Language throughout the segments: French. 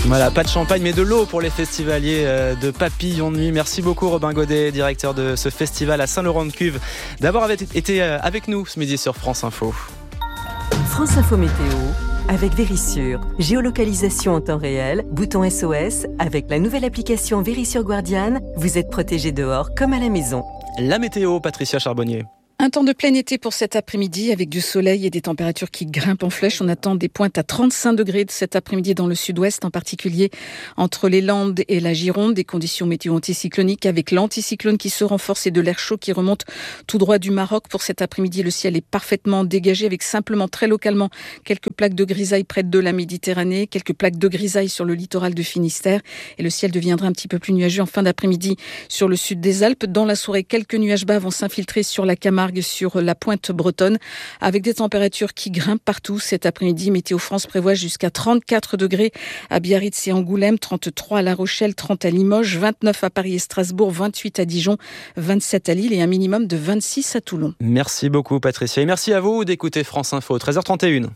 Voilà, pas de champagne mais de l'eau pour les festivaliers de Papillon de Nuit. Merci beaucoup Robin Godet, directeur de ce festival à Saint-Laurent-de-Cuve, d'avoir été avec nous ce midi sur France Info. France Info Météo avec Vérissure. Géolocalisation en temps réel, bouton SOS. Avec la nouvelle application Vérissure Guardian, vous êtes protégé dehors comme à la maison. La météo, Patricia Charbonnier. Un temps de plein été pour cet après-midi avec du soleil et des températures qui grimpent en flèche. On attend des pointes à 35 degrés cet après-midi dans le sud-ouest, en particulier entre les Landes et la Gironde. Des conditions météo anticycloniques avec l'anticyclone qui se renforce et de l'air chaud qui remonte tout droit du Maroc. Pour cet après-midi, le ciel est parfaitement dégagé avec simplement très localement quelques plaques de grisaille près de la Méditerranée, quelques plaques de grisaille sur le littoral de Finistère. Et le ciel deviendra un petit peu plus nuageux en fin d'après-midi sur le sud des Alpes. Dans la soirée, quelques nuages bas vont s'infiltrer sur la Camargue, sur la pointe bretonne, avec des températures qui grimpent partout cet après-midi. Météo France prévoit jusqu'à 34 degrés à Biarritz et Angoulême, 33 à La Rochelle, 30 à Limoges, 29 à Paris et Strasbourg, 28 à Dijon, 27 à Lille et un minimum de 26 à Toulon. Merci beaucoup Patricia et merci à vous d'écouter France Info, 13h31.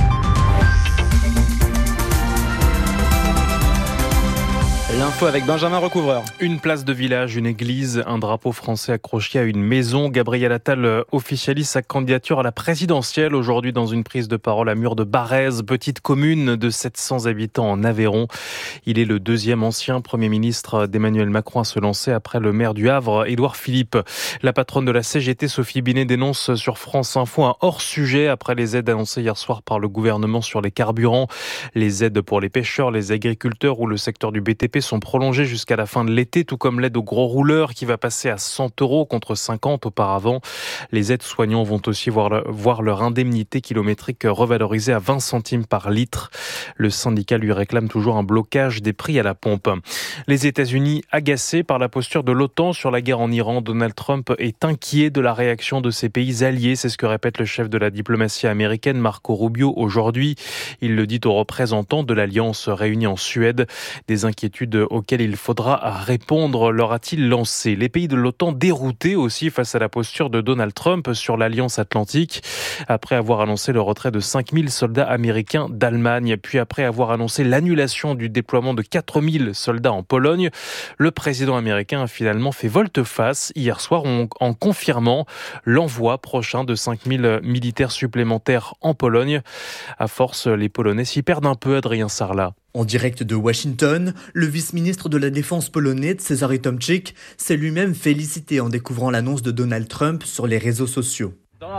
L'info avec Benjamin Recouvreur. Une place de village, une église, un drapeau français accroché à une maison. Gabriel Attal officialise sa candidature à la présidentielle aujourd'hui dans une prise de parole à Mur de Barrez, petite commune de 700 habitants en Aveyron. Il est le deuxième ancien Premier ministre d'Emmanuel Macron à se lancer après le maire du Havre, Édouard Philippe. La patronne de la CGT, Sophie Binet, dénonce sur France Info un hors-sujet après les aides annoncées hier soir par le gouvernement sur les carburants. Les aides pour les pêcheurs, les agriculteurs ou le secteur du BTP sont prolongées jusqu'à la fin de l'été, tout comme l'aide aux gros rouleurs qui va passer à 100 € contre 50 auparavant. Les aides-soignants vont aussi voir leur indemnité kilométrique revalorisée à 20 centimes par litre. Le syndicat lui réclame toujours un blocage des prix à la pompe. Les États-Unis agacés par la posture de l'OTAN sur la guerre en Iran, Donald Trump est inquiet de la réaction de ses pays alliés. C'est ce que répète le chef de la diplomatie américaine, Marco Rubio, aujourd'hui. Il le dit aux représentants de l'Alliance réunis en Suède. Des inquiétudes auxquelles il faudra répondre, leur a-t-il lancé. Les pays de l'OTAN déroutés aussi face à la posture de Donald Trump sur l'Alliance Atlantique, après avoir annoncé le retrait de 5000 soldats américains d'Allemagne, puis après avoir annoncé l'annulation du déploiement de 4000 soldats en Pologne. Le président américain a finalement fait volte-face hier soir en confirmant l'envoi prochain de 5000 militaires supplémentaires en Pologne. À force, les Polonais s'y perdent un peu, Adrien Sarlat. En direct de Washington, le vice-ministre de la Défense polonais, Cezary Tomczyk, s'est lui-même félicité en découvrant l'annonce de Donald Trump sur les réseaux sociaux.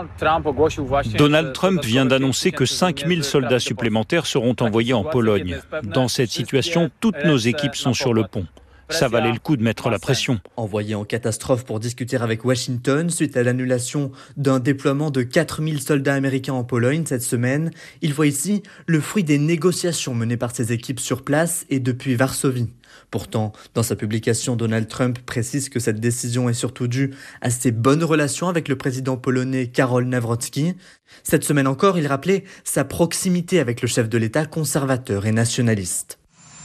Donald Trump vient d'annoncer que 5000 soldats supplémentaires seront envoyés en Pologne. Dans cette situation, toutes nos équipes sont sur le pont. Ça valait le coup de mettre la pression. Envoyé en catastrophe pour discuter avec Washington suite à l'annulation d'un déploiement de 4000 soldats américains en Pologne cette semaine, il voit ici le fruit des négociations menées par ses équipes sur place et depuis Varsovie. Pourtant, dans sa publication, Donald Trump précise que cette décision est surtout due à ses bonnes relations avec le président polonais Karol Nawrocki. Cette semaine encore, il rappelait sa proximité avec le chef de l'État conservateur et nationaliste.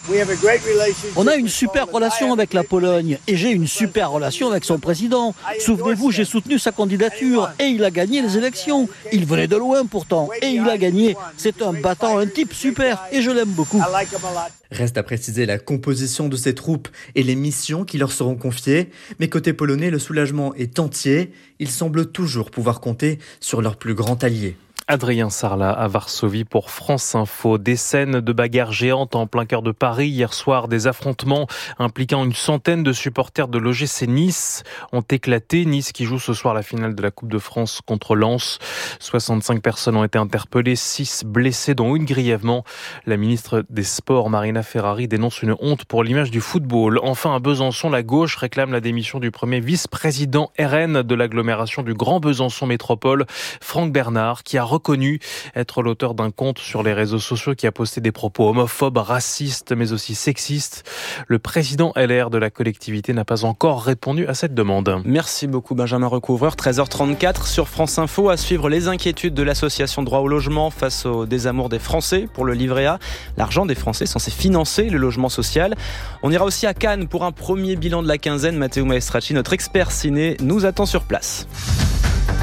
On a une super relation avec la Pologne et j'ai une super relation avec son président. Souvenez-vous, j'ai soutenu sa candidature et il a gagné les élections. Il venait de loin pourtant et il a gagné. C'est un battant, un type super et je l'aime beaucoup. Reste à préciser la composition de ces troupes et les missions qui leur seront confiées. Mais côté polonais, le soulagement est entier. Ils semblent toujours pouvoir compter sur leur plus grand allié. Adrien Sarlat à Varsovie pour France Info. Des scènes de bagarres géantes en plein cœur de Paris. Hier soir, des affrontements impliquant une centaine de supporters de l'OGC Nice ont éclaté. Nice qui joue ce soir la finale de la Coupe de France contre Lens. 65 personnes ont été interpellées, 6 blessés, dont une grièvement. La ministre des Sports, Marina Ferrari, dénonce une honte pour l'image du football. Enfin, à Besançon, la gauche réclame la démission du premier vice-président RN de l'agglomération du Grand Besançon Métropole, Franck Bernard, qui a reconnu être l'auteur d'un compte sur les réseaux sociaux qui a posté des propos homophobes, racistes, mais aussi sexistes. Le président LR de la collectivité n'a pas encore répondu à cette demande. Merci beaucoup Benjamin Recouvreur. 13h34 sur France Info, à suivre les inquiétudes de l'association Droit au logement face au désamour des Français pour le livret A. L'argent des Français est censé financer le logement social. On ira aussi à Cannes pour un premier bilan de la quinzaine. Matteo Maestracci, notre expert ciné, nous attend sur place.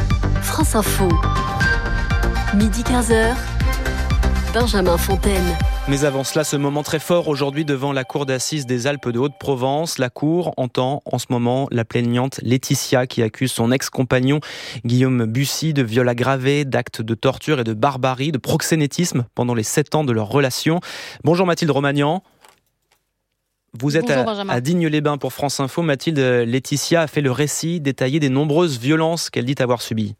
France Info. Midi 15h, Benjamin Fontaine. Mais avant cela, ce moment très fort aujourd'hui devant la cour d'assises des Alpes de Haute-Provence. La cour entend en ce moment la plaignante Laetitia qui accuse son ex-compagnon Guillaume Bussy de viol aggravé, d'actes de torture et de barbarie, de proxénétisme pendant les 7 ans de leur relation. Bonjour Mathilde Romagnan. Vous êtes à Digne-les-Bains pour France Info. Mathilde, Laetitia a fait le récit détaillé des nombreuses violences qu'elle dit avoir subies.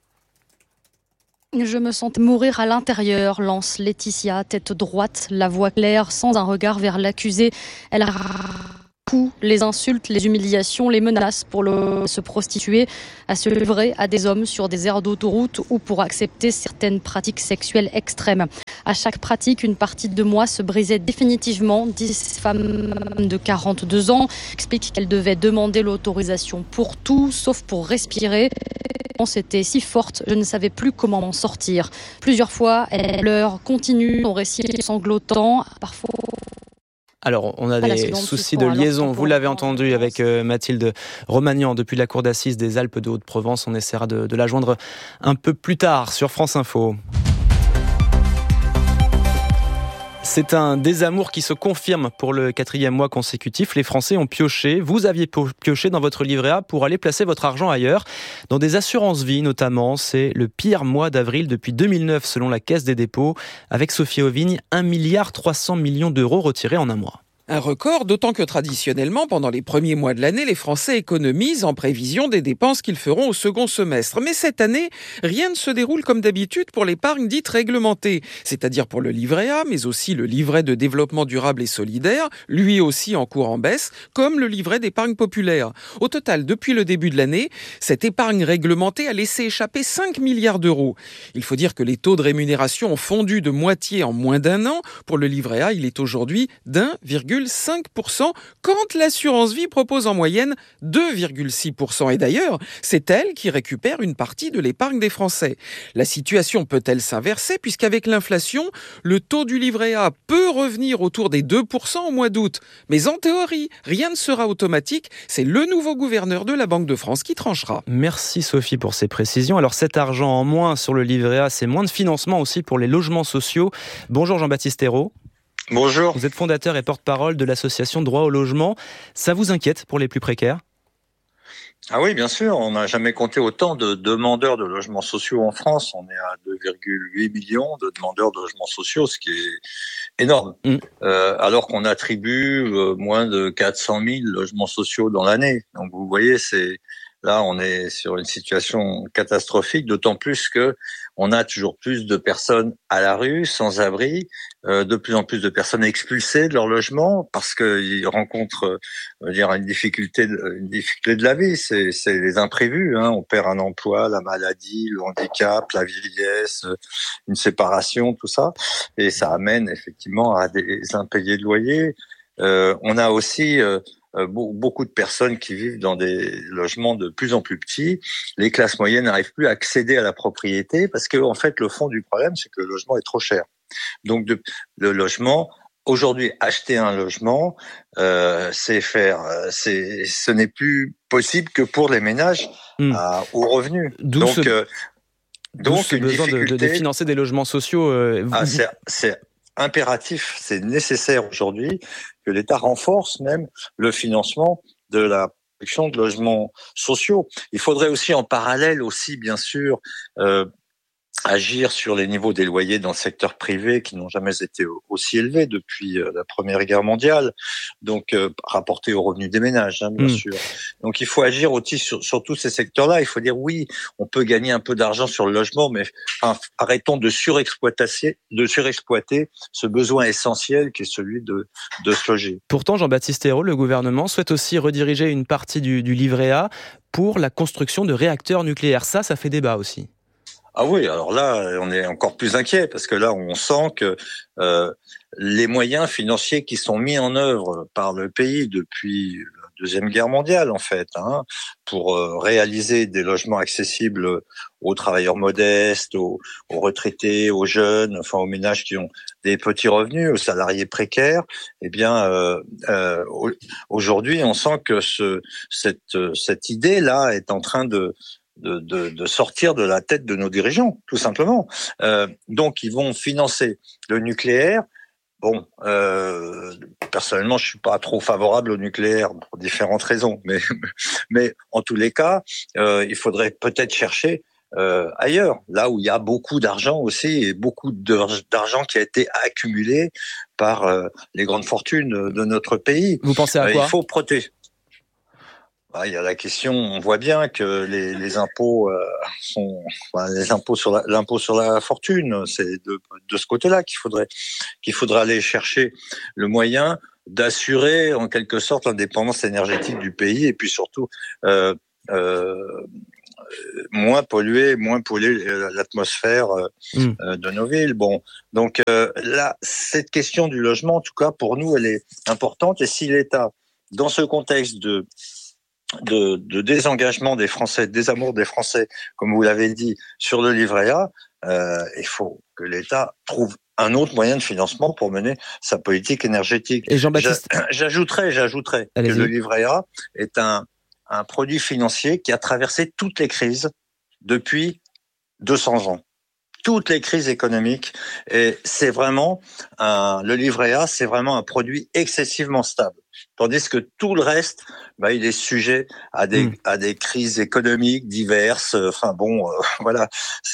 Je me sentais mourir à l'intérieur, lance Laetitia, tête droite, la voix claire, sans un regard vers l'accusé. Elle a coups, les insultes, les humiliations, les menaces pour se prostituer, à se livrer à des hommes sur des aires d'autoroute ou pour accepter certaines pratiques sexuelles extrêmes. À chaque pratique, une partie de moi se brisait définitivement. 10 femmes de 42 ans expliquent qu'elles devaient demander l'autorisation pour tout, sauf pour respirer. C'était si forte, je ne savais plus comment m'en sortir. Plusieurs fois, elle pleure, continue, son récit sanglotant, parfois... Alors, on a des soucis de liaison, vous l'avez entendu avec Mathilde Romagnan depuis la cour d'assises des Alpes de Haute-Provence. On essaiera de la joindre un peu plus tard sur France Info. C'est un désamour qui se confirme pour le 4e mois consécutif. Les Français ont pioché, vous aviez pioché dans votre livret A pour aller placer votre argent ailleurs, dans des assurances-vie notamment. C'est le pire mois d'avril depuis 2009 selon la Caisse des dépôts. Avec Sophie Auvigne, 1,3 milliard d'euros retirés en un mois. Un record, d'autant que traditionnellement, pendant les premiers mois de l'année, les Français économisent en prévision des dépenses qu'ils feront au second semestre. Mais cette année, rien ne se déroule comme d'habitude pour l'épargne dite réglementée, c'est-à-dire pour le livret A, mais aussi le livret de développement durable et solidaire, lui aussi en cours en baisse, comme le livret d'épargne populaire. Au total, depuis le début de l'année, cette épargne réglementée a laissé échapper 5 milliards d'euros. Il faut dire que les taux de rémunération ont fondu de moitié en moins d'un an. Pour le livret A, il est aujourd'hui d'1,5%, quand l'assurance vie propose en moyenne 2,6%. Et d'ailleurs, c'est elle qui récupère une partie de l'épargne des Français. La situation peut-elle s'inverser puisqu'avec l'inflation, le taux du livret A peut revenir autour des 2% au mois d'août. Mais en théorie, rien ne sera automatique. C'est le nouveau gouverneur de la Banque de France qui tranchera. Merci Sophie pour ces précisions. Alors cet argent en moins sur le livret A, c'est moins de financement aussi pour les logements sociaux. Bonjour Jean-Baptiste Ayrault. Bonjour. Vous êtes fondateur et porte-parole de l'association Droit au logement. Ça vous inquiète pour les plus précaires ? Ah oui, bien sûr. On n'a jamais compté autant de demandeurs de logements sociaux en France. On est à 2,8 millions de demandeurs de logements sociaux, ce qui est énorme. Alors qu'on attribue moins de 400 000 logements sociaux dans l'année. Donc vous voyez, là, on est sur une situation catastrophique, d'autant plus que on a toujours plus de personnes à la rue, sans abri, de plus en plus de personnes expulsées de leur logement parce qu'ils rencontrent, une difficulté de la vie. C'est les imprévus. On perd un emploi, la maladie, le handicap, la vieillesse, une séparation, tout ça, et ça amène effectivement à des impayés de loyer. On a aussi beaucoup de personnes qui vivent dans des logements de plus en plus petits. Les classes moyennes n'arrivent plus à accéder à la propriété parce que, en fait, le fond du problème, c'est que le logement est trop cher. Donc, le logement, aujourd'hui, acheter un logement, ce n'est plus possible que pour les ménages aux revenus. Donc, ce besoin de financer des logements sociaux. C'est impératif, c'est nécessaire aujourd'hui que l'État renforce même le financement de la production de logements sociaux. Il faudrait aussi en parallèle aussi, bien sûr, agir sur les niveaux des loyers dans le secteur privé qui n'ont jamais été aussi élevés depuis la Première Guerre mondiale, donc rapportés aux revenus des ménages, bien sûr. Donc il faut agir aussi sur tous ces secteurs-là. Il faut dire oui, on peut gagner un peu d'argent sur le logement, mais arrêtons de surexploiter ce besoin essentiel qui est celui de se loger. Pourtant, Jean-Baptiste Ayrault, le gouvernement souhaite aussi rediriger une partie du livret A pour la construction de réacteurs nucléaires. Ça fait débat aussi. Ah oui, alors là, on est encore plus inquiet parce que là, on sent que les moyens financiers qui sont mis en œuvre par le pays depuis la Deuxième Guerre mondiale, en fait, pour réaliser des logements accessibles aux travailleurs modestes, aux retraités, aux jeunes, enfin aux ménages qui ont des petits revenus, aux salariés précaires, aujourd'hui, on sent que cette idée-là est en train de sortir de la tête de nos dirigeants, tout simplement. Donc, ils vont financer le nucléaire Bon, personnellement, je suis pas trop favorable au nucléaire pour différentes raisons, mais en tous les cas, il faudrait peut-être chercher ailleurs, là où il y a beaucoup d'argent aussi et beaucoup d'argent qui a été accumulé par les grandes fortunes de notre pays. Vous pensez à quoi ? Il faut protéger. Il y a la question, on voit bien que les impôts sont l'impôt sur la fortune, c'est de ce côté-là qu'il faudrait aller chercher le moyen d'assurer en quelque sorte l'indépendance énergétique du pays et puis surtout moins polluer l'atmosphère de nos villes. Bon, donc là, cette question du logement, en tout cas pour nous, elle est importante. Et si l'État, dans ce contexte de désengagement des Français, de désamour des Français, comme vous l'avez dit, sur le livret A, il faut que l'État trouve un autre moyen de financement pour mener sa politique énergétique. Et Jean-Baptiste, j'ajouterais que le livret A est un produit financier qui a traversé toutes les crises depuis 200 ans. Toutes les crises économiques. Et c'est vraiment le livret A, c'est vraiment un produit excessivement stable. Tandis que tout le reste, il est sujet à des crises économiques diverses. Voilà.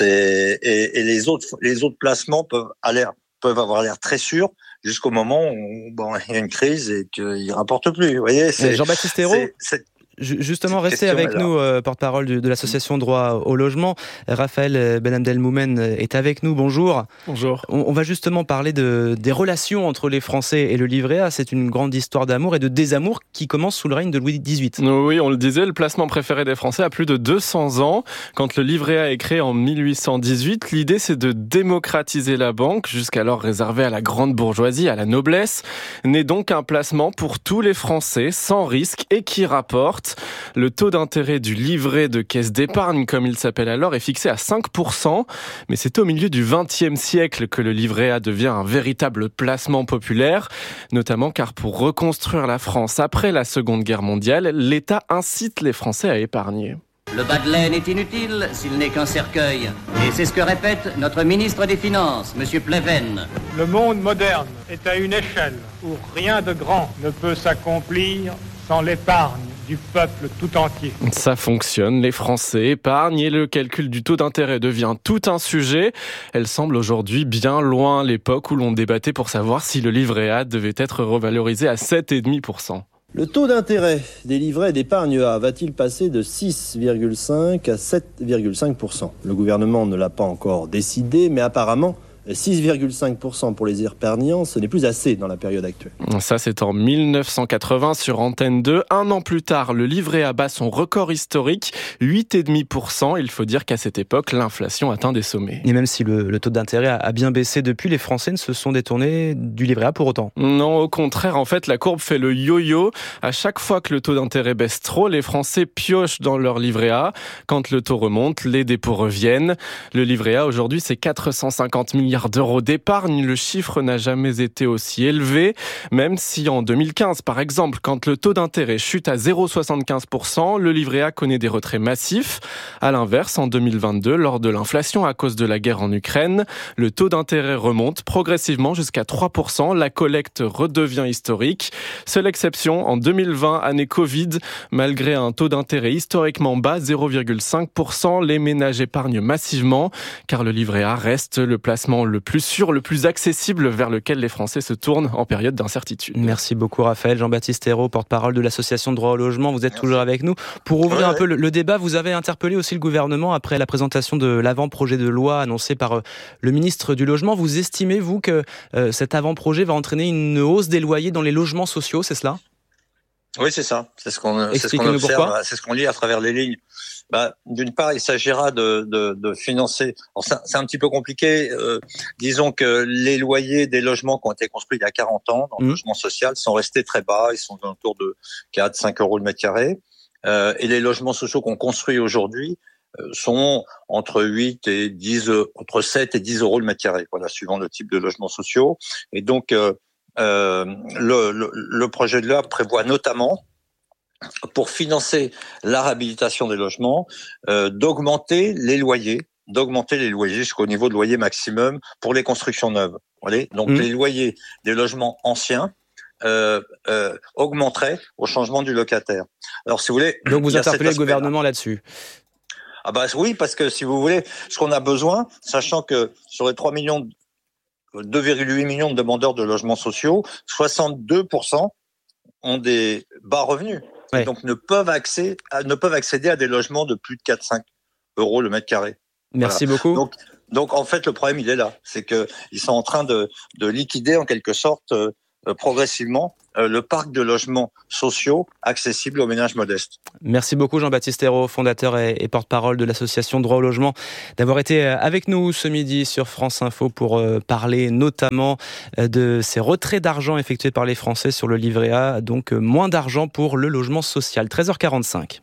Et les autres placements peuvent avoir l'air très sûrs jusqu'au moment où il y a une crise et qu'ils rapportent plus. Vous voyez, Jean-Baptiste Ayrault, justement, restez avec nous, porte-parole de l'association Droit au logement. Raphaël Benabdelmoumen est avec nous. Bonjour. Bonjour. On va justement parler des relations entre les Français et le livret A. C'est une grande histoire d'amour et de désamour qui commence sous le règne de Louis XVIII. Oui, on le disait, le placement préféré des Français a plus de 200 ans. Quand le livret A est créé en 1818, l'idée c'est de démocratiser la banque, jusqu'alors réservée à la grande bourgeoisie, à la noblesse. N'est donc un placement pour tous les Français, sans risque et qui rapporte. Le taux d'intérêt du livret de caisse d'épargne, comme il s'appelle alors, est fixé à 5%. Mais c'est au milieu du XXe siècle que le livret A devient un véritable placement populaire, notamment car pour reconstruire la France après la Seconde Guerre mondiale, l'État incite les Français à épargner. Le bas de laine est inutile s'il n'est qu'un cercueil. Et c'est ce que répète notre ministre des Finances, M. Pleven. Le monde moderne est à une échelle où rien de grand ne peut s'accomplir sans l'épargne du peuple tout entier. Ça fonctionne, les Français épargnent et le calcul du taux d'intérêt devient tout un sujet. Elle semble aujourd'hui bien loin l'époque où l'on débattait pour savoir si le livret A devait être revalorisé à 7,5%. Le taux d'intérêt des livrets d'épargne A va-t-il passer de 6,5 à 7,5%? Le gouvernement ne l'a pas encore décidé, mais apparemment 6,5% pour les épargnants, ce n'est plus assez dans la période actuelle. Ça, c'est en 1980 sur Antenne 2. Un an plus tard, le livret A bat son record historique, 8,5%. Il faut dire qu'à cette époque, l'inflation atteint des sommets. Et même si le taux d'intérêt a bien baissé depuis, les Français ne se sont détournés du livret A pour autant. Non, au contraire, en fait, la courbe fait le yo-yo. À chaque fois que le taux d'intérêt baisse trop, les Français piochent dans leur livret A. Quand le taux remonte, les dépôts reviennent. Le livret A, aujourd'hui, c'est 450 milliards d'euros d'épargne. Le chiffre n'a jamais été aussi élevé, même si en 2015, par exemple, quand le taux d'intérêt chute à 0,75%, le livret A connaît des retraits massifs. À l'inverse, en 2022, lors de l'inflation à cause de la guerre en Ukraine, le taux d'intérêt remonte progressivement jusqu'à 3%. La collecte redevient historique. Seule exception, en 2020, année Covid, malgré un taux d'intérêt historiquement bas, 0,5%, les ménages épargnent massivement, car le livret A reste le placement le plus sûr, le plus accessible vers lequel les Français se tournent en période d'incertitude. Merci beaucoup Raphaël. Jean-Baptiste Ayrault, porte-parole de l'association Droit au logement, vous êtes toujours avec nous. Pour ouvrir un peu le débat, vous avez interpellé aussi le gouvernement après la présentation de l'avant-projet de loi annoncé par le ministre du Logement. Vous estimez, vous, que cet avant-projet va entraîner une hausse des loyers dans les logements sociaux, c'est cela ? Oui, c'est ça. C'est ce qu'on observe, c'est ce qu'on lit à travers les lignes. D'une part, il s'agira de financer. Alors, c'est un petit peu compliqué. Disons que les loyers des logements qui ont été construits il y a 40 ans dans le logement social sont restés très bas. Ils sont autour de 4-5 euros le mètre carré. Et les logements sociaux qu'on construit aujourd'hui sont entre 7 et 10 euros le mètre carré. Voilà, suivant le type de logements sociaux. Et donc, le projet de loi prévoit notamment, pour financer la réhabilitation des logements, d'augmenter les loyers d'augmenter les loyers jusqu'au niveau de loyer maximum pour les constructions neuves. Donc les loyers des logements anciens augmenteraient au changement du locataire. Alors si vous voulez, donc vous interpellez le gouvernement là-dessus. Ah bah oui, parce que si vous voulez, ce qu'on a besoin, sachant que sur les 2,8 millions de demandeurs de logements sociaux, 62% ont des bas revenus. Ouais. Et donc ne peuvent accéder à des logements de plus de 4-5 euros le mètre carré. Merci beaucoup. Donc en fait le problème il est là, c'est que ils sont en train de liquider en quelque sorte progressivement le parc de logements sociaux accessibles aux ménages modestes. Merci beaucoup Jean-Baptiste Ayrault, fondateur et porte-parole de l'association Droit au logement, d'avoir été avec nous ce midi sur France Info pour parler notamment de ces retraits d'argent effectués par les Français sur le livret A, donc moins d'argent pour le logement social. 13h45.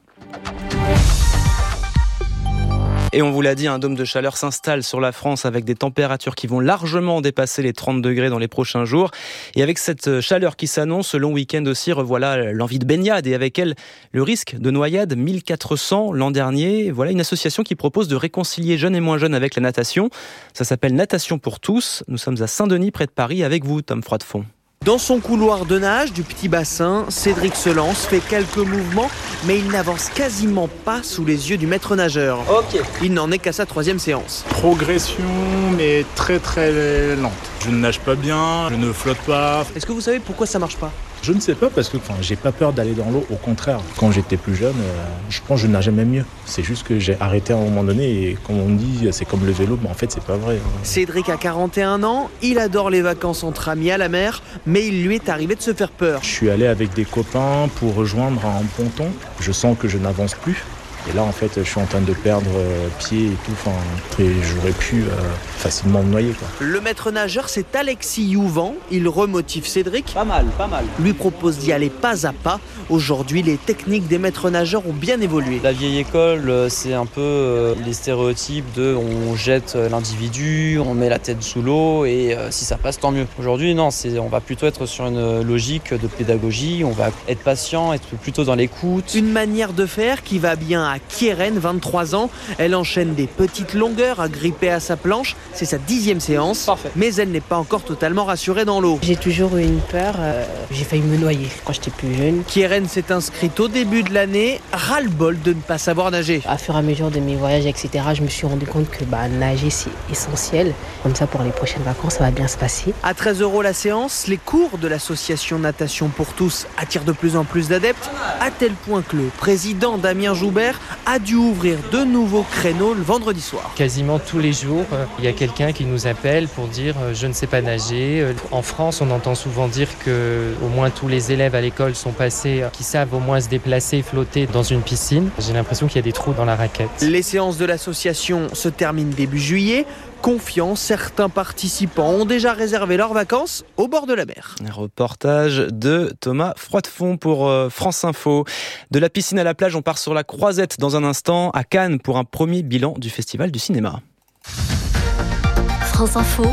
Et on vous l'a dit, un dôme de chaleur s'installe sur la France avec des températures qui vont largement dépasser les 30 degrés dans les prochains jours. Et avec cette chaleur qui s'annonce, ce long week-end aussi, revoilà l'envie de baignade et avec elle le risque de noyade, 1400 l'an dernier. Voilà une association qui propose de réconcilier jeunes et moins jeunes avec la natation. Ça s'appelle Natation pour tous. Nous sommes à Saint-Denis, près de Paris, avec vous, Tom Froidefond. Dans son couloir de nage du petit bassin, Cédric se lance, fait quelques mouvements, mais il n'avance quasiment pas sous les yeux du maître nageur. Ok. Il n'en est qu'à sa 3e séance. Progression, mais très très lente. Je ne nage pas bien, je ne flotte pas. Est-ce que vous savez pourquoi ça marche pas ? Je ne sais pas parce que j'ai pas peur d'aller dans l'eau, au contraire. Quand j'étais plus jeune, je pense que je nageais même mieux. C'est juste que j'ai arrêté à un moment donné et comme on dit, c'est comme le vélo, mais en fait c'est pas vrai. Cédric a 41 ans, il adore les vacances entre amis à la mer, mais il lui est arrivé de se faire peur. Je suis allé avec des copains pour rejoindre un ponton. Je sens que je n'avance plus. Et là, en fait, je suis en train de perdre pied et tout. Et j'aurais pu facilement me noyer, quoi. Le maître nageur, c'est Alexis Youvan. Il remotive Cédric. Pas mal. Lui propose d'y aller pas à pas. Aujourd'hui, les techniques des maîtres nageurs ont bien évolué. La vieille école, c'est un peu les stéréotypes de on jette l'individu, on met la tête sous l'eau et si ça passe, tant mieux. Aujourd'hui, non, on va plutôt être sur une logique de pédagogie. On va être patient, être plutôt dans l'écoute. Une manière de faire qui va bien à Kieran, 23 ans. Elle enchaîne des petites longueurs agrippée à sa planche. C'est sa 10e séance. Parfait. Mais elle n'est pas encore totalement rassurée dans l'eau. J'ai toujours eu une peur. J'ai failli me noyer quand j'étais plus jeune. Kieran s'est inscrite au début de l'année. Ras-le-bol de ne pas savoir nager. À fur et à mesure de mes voyages, etc., je me suis rendu compte que nager, c'est essentiel. Comme ça, pour les prochaines vacances, ça va bien se passer. À 13 € la séance, les cours de l'association Natation pour tous attirent de plus en plus d'adeptes, à tel point que le président Damien Joubert a dû ouvrir de nouveaux créneaux le vendredi soir. Quasiment tous les jours, il y a quelqu'un qui nous appelle pour dire « je ne sais pas nager ». En France, on entend souvent dire que au moins tous les élèves à l'école sont passés, qui savent au moins se déplacer, flotter dans une piscine. J'ai l'impression qu'il y a des trous dans la raquette. Les séances de l'association se terminent début juillet. Confiants, certains participants ont déjà réservé leurs vacances au bord de la mer. Un reportage de Thomas Froidefond pour France Info. De la piscine à la plage, on part sur la Croisette dans un instant à Cannes pour un premier bilan du Festival du cinéma. France Info,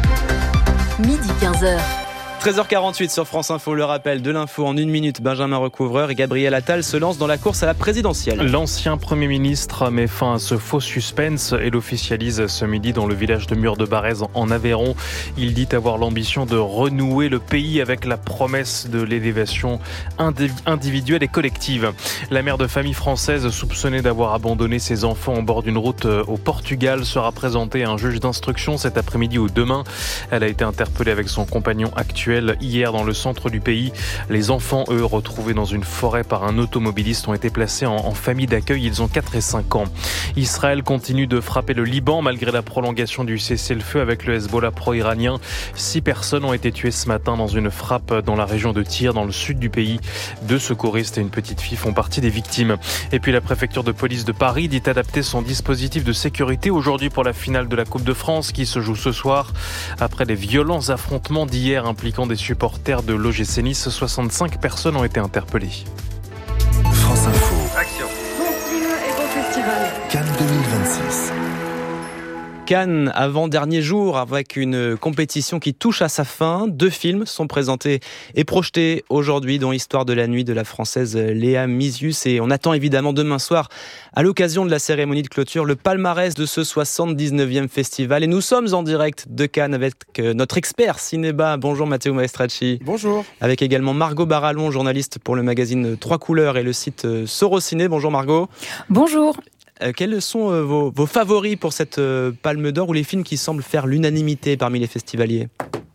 midi 15h. 13h48 sur France Info, le rappel de l'info en 1 minute. Benjamin Recouvreur et Gabriel Attal se lancent dans la course à la présidentielle. L'ancien Premier ministre met fin à ce faux suspense et l'officialise ce midi dans le village de Mur-de-Barrez en Aveyron. Il dit avoir l'ambition de renouer le pays avec la promesse de l'élévation individuelle et collective. La mère de famille française soupçonnée d'avoir abandonné ses enfants au bord d'une route au Portugal sera présentée à un juge d'instruction cet après-midi ou demain. Elle a été interpellée avec son compagnon actuel hier dans le centre du pays. Les enfants, eux, retrouvés dans une forêt par un automobiliste, ont été placés en famille d'accueil. Ils ont 4 et 5 ans. Israël continue de frapper le Liban malgré la prolongation du cessez-le-feu avec le Hezbollah pro-iranien. 6 personnes ont été tuées ce matin dans une frappe dans la région de Tyr, dans le sud du pays. 2 secouristes et une petite fille font partie des victimes. Et puis la préfecture de police de Paris dit adapter son dispositif de sécurité aujourd'hui pour la finale de la Coupe de France qui se joue ce soir. Après les violents affrontements d'hier impliquant des supporters de l'OGC Nice, 65 personnes ont été interpellées. France Info. Action. Bon film et bon festival. Cannes 2026. Cannes, avant-dernier jour, avec une compétition qui touche à sa fin. 2 films sont présentés et projetés aujourd'hui, dont Histoire de la nuit de la Française Léa Mysius. Et on attend évidemment demain soir, à l'occasion de la cérémonie de clôture, le palmarès de ce 79e festival. Et nous sommes en direct de Cannes avec notre expert cinéma. Bonjour Matteo Maestracci. Bonjour. Avec également Margot Barallon, journaliste pour le magazine 3 Couleurs et le site Sorociné. Bonjour Margot. Bonjour. Quels sont vos favoris pour cette Palme d'Or ou les films qui semblent faire l'unanimité parmi les festivaliers ?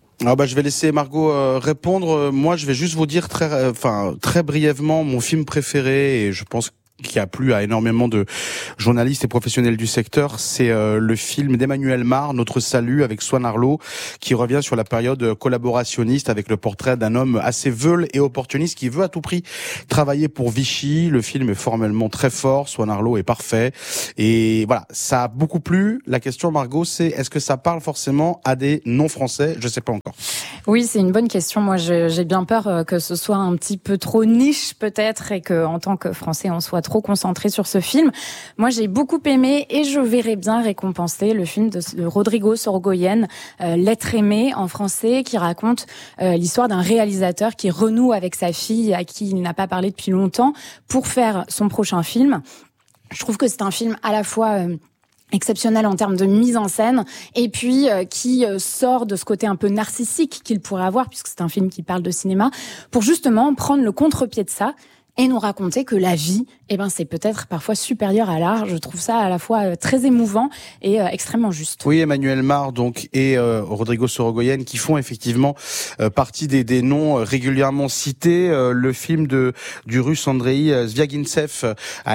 Je vais laisser Margot répondre. Moi, je vais juste vous dire très brièvement mon film préféré, et je pense qui a plu à énormément de journalistes et professionnels du secteur, c'est le film d'Emmanuel Mar, Notre Salut, avec Swan Arlo, qui revient sur la période collaborationniste avec le portrait d'un homme assez veule et opportuniste qui veut à tout prix travailler pour Vichy. Le film est formellement très fort, Swan Arlo est parfait, et voilà, ça a beaucoup plu. La question, Margot, c'est est-ce que ça parle forcément à des non-français ? Je sais pas encore. Oui, c'est une bonne question. Moi, j'ai bien peur que ce soit un petit peu trop niche peut-être, et que en tant que Français, on soit trop concentré sur ce film. Moi, j'ai beaucoup aimé, et je verrais bien récompenser le film de Rodrigo Sorogoyen, L'être aimé en français, qui raconte l'histoire d'un réalisateur qui renoue avec sa fille à qui il n'a pas parlé depuis longtemps pour faire son prochain film. Je trouve que c'est un film à la fois exceptionnel en termes de mise en scène, et puis qui sort de ce côté un peu narcissique qu'il pourrait avoir, puisque c'est un film qui parle de cinéma, pour justement prendre le contre-pied de ça et nous raconter que la vie, c'est peut-être parfois supérieur à l'art. Je trouve ça à la fois très émouvant et extrêmement juste. Oui, Emmanuel Mar donc et Rodrigo Sorogoyen qui font effectivement partie des noms régulièrement cités. Le film du Russe Andrei Zvyagintsev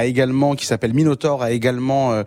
qui s'appelle Minotaur, a également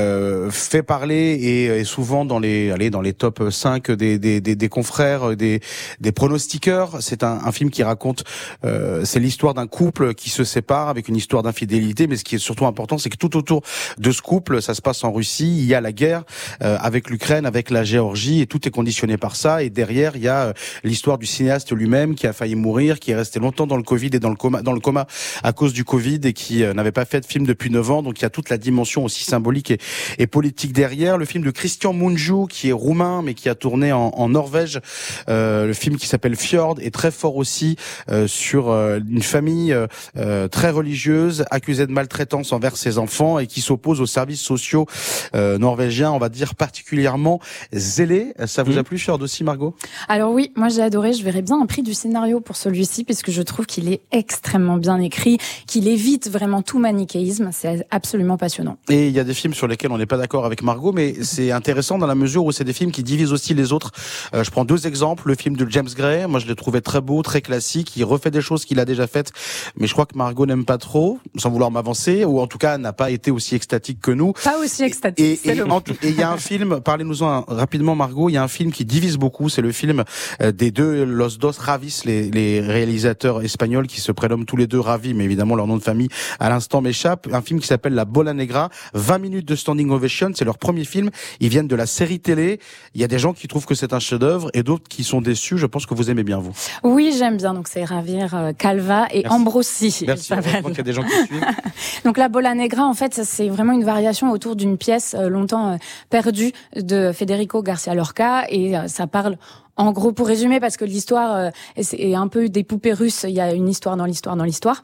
fait parler et est souvent dans les top 5 des confrères, des pronostiqueurs. C'est un film qui raconte c'est l'histoire d'un couple qui se sépare avec une histoire d'infidélité, mais ce qui est surtout important, c'est que tout autour de ce couple, ça se passe en Russie, il y a la guerre avec l'Ukraine, avec la Géorgie, et tout est conditionné par ça. Et derrière, il y a l'histoire du cinéaste lui-même qui a failli mourir, qui est resté longtemps dans le Covid et dans le coma à cause du Covid, et qui n'avait pas fait de film depuis 9 ans. Donc il y a toute la dimension aussi symbolique et politique derrière. Le film de Christian Mungiu, qui est roumain mais qui a tourné en Norvège, le film qui s'appelle Fjord, est très fort aussi sur une famille très religieuse, accusée de maltraitance envers ses enfants et qui s'oppose aux services sociaux norvégiens, on va dire particulièrement zélés. Ça vous a plu, Fjord, aussi, Margot ? Alors oui, moi j'ai adoré. Je verrais bien un prix du scénario pour celui-ci, puisque je trouve qu'il est extrêmement bien écrit, qu'il évite vraiment tout manichéisme. C'est absolument passionnant. Et il y a des films sur lesquels on n'est pas d'accord avec Margot, mais c'est intéressant dans la mesure où c'est des films qui divisent aussi les autres. Je prends 2 exemples. Le film de James Gray, moi je l'ai trouvé très beau, très classique. Il refait des choses qu'il a déjà faites, mais je crois que Margot n'aime pas trop, sans vouloir m'avancer, ou en tout cas n'a pas été aussi extatique que nous. Pas aussi extatique, c'est le mot. Et il y a un film, parlez-nous-en rapidement, Margot, il y a un film qui divise beaucoup, c'est le film des deux Los Dos Ravis, les réalisateurs espagnols qui se prénomment tous les deux Ravi, mais évidemment leur nom de famille à l'instant m'échappe. Un film qui s'appelle La Bola Negra, 20 minutes de standing ovation, c'est leur premier film, ils viennent de la série télé. Il y a des gens qui trouvent que c'est un chef-d'œuvre et d'autres qui sont déçus. Je pense que vous aimez bien, vous. Oui, j'aime bien, donc c'est Javier Calva et Ambrosi. Merci. Je crois qu'il y a des gens qui suivent. Donc la Bola Negra, en fait, c'est vraiment une variation autour d'une pièce longtemps perdue de Federico Garcia Lorca, et ça parle, en gros, pour résumer, parce que l'histoire est un peu des poupées russes, il y a une histoire dans l'histoire dans l'histoire.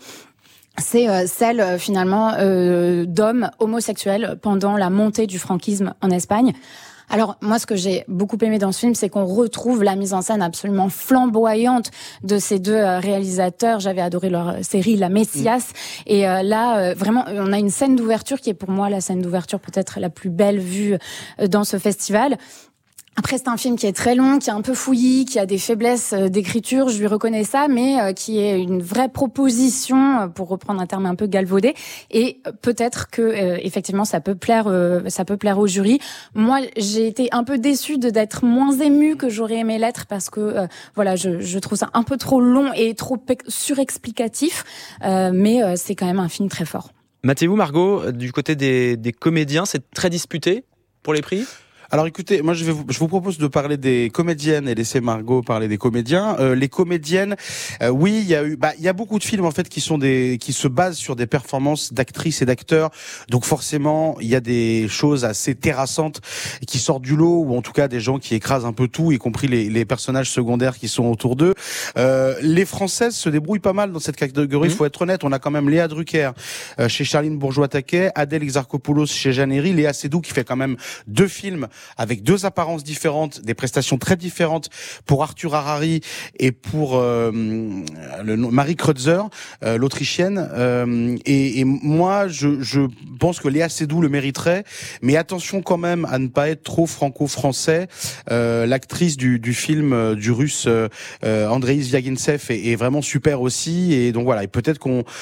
C'est celle finalement d'hommes homosexuels pendant la montée du franquisme en Espagne. Alors moi, ce que j'ai beaucoup aimé dans ce film, c'est qu'on retrouve la mise en scène absolument flamboyante de ces deux réalisateurs. J'avais adoré leur série La Messias, et là vraiment on a une scène d'ouverture qui est pour moi la scène d'ouverture peut-être la plus belle vue dans ce festival. Après, c'est un film qui est très long, qui est un peu fouillis, qui a des faiblesses d'écriture, je lui reconnais ça, mais qui est une vraie proposition, pour reprendre un terme un peu galvaudé, et peut-être que effectivement ça peut plaire au jury. Moi, j'ai été un peu déçue d'être moins émue que j'aurais aimé l'être, parce que voilà, je trouve ça un peu trop long et trop surexplicatif, mais c'est quand même un film très fort. Mathieu, Margot, du côté des comédiens, c'est très disputé pour les prix ? Alors écoutez, moi je vous propose de parler des comédiennes et laisser Margot parler des comédiens. Les comédiennes, oui, il y a beaucoup de films en fait qui se basent sur des performances d'actrices et d'acteurs. Donc forcément, il y a des choses assez terrassantes qui sortent du lot, ou en tout cas des gens qui écrasent un peu tout, y compris les personnages secondaires qui sont autour d'eux. Les Françaises se débrouillent pas mal dans cette catégorie. Il faut être honnête, on a quand même Léa Drucker chez Charline Bourgeois-Taquet, Adèle Exarchopoulos chez Jeanne Herry, Léa Seydoux qui fait quand même 2 films avec 2 apparences différentes, des prestations très différentes pour Arthur Harari et pour Marie Kreutzer, l'Autrichienne. Et moi, je pense que Léa Seydoux le mériterait, mais attention quand même à ne pas être trop franco-français. L'actrice du film du Russe Andreï Zvyagintsev est vraiment super aussi, et donc voilà. Et peut-être